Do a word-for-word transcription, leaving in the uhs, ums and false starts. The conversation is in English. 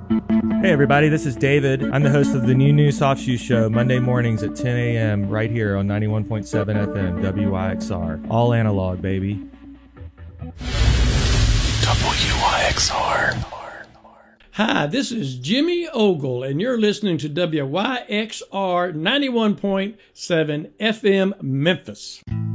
Hey everybody, this is David. I'm the host of the New New Soft Shoe Show, Monday mornings at ten a.m. right here on ninety-one point seven F M W Y X R. All analog, baby. W Y X R. Hi, this is Jimmy Ogle, and you're listening to W Y X R ninety-one point seven F M Memphis.